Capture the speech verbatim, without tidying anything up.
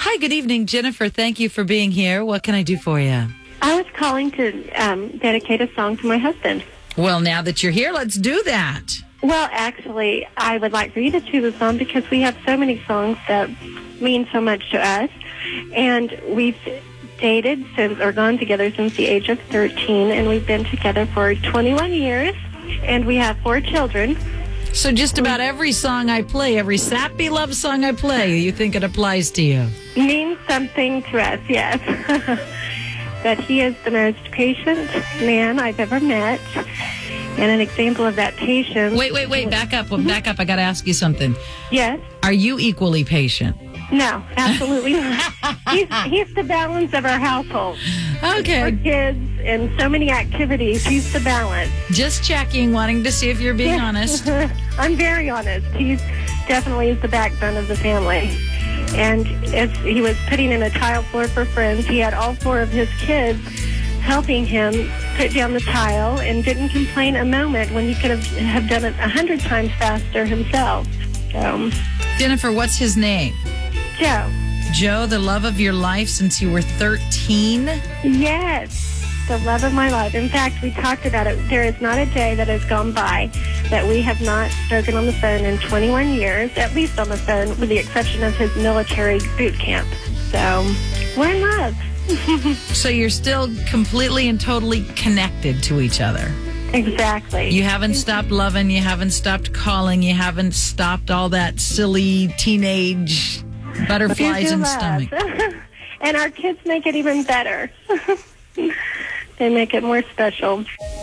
Hi, good evening, Jennifer. Thank you for being here. What can I do for you? I was calling to um, dedicate a song to my husband. Well, now that you're here, let's do that. Well, actually, I would like for you to choose a song because we have so many songs that mean so much to us. And we've dated since, or gone together since the age of thirteen, and we've been together for twenty-one years, and we have four children. So just about every song I play, every sappy love song I play, you think it applies to you? Means something to us, yes. That he is the most patient man I've ever met. And an example of that patience... Wait, wait, wait, back up. Well, back up. I got to ask you something. Yes? Are you equally patient? No, absolutely not. He's, he's the balance of our household. Okay. Our kids and so many activities. He's the balance. Just checking, wanting to see if you're being honest. I'm very honest. He's definitely the backbone of the family. And as he was putting in a tile floor for friends, he had all four of his kids helping him put down the tile and didn't complain a moment when he could have, have done it a hundred times faster himself. So, Jennifer, what's his name? Joe. Joe, the love of your life since you were thirteen? Yes, the love of my life. In fact, we talked about it. There is not a day that has gone by that we have not spoken on the phone in twenty-one years, at least on the phone, with the exception of his military boot camp. So, we're in love. So you're still completely and totally connected to each other. Exactly. You haven't stopped loving, you haven't stopped calling, you haven't stopped all that silly teenage butterflies in stomach. And our kids make it even better. They make it more special.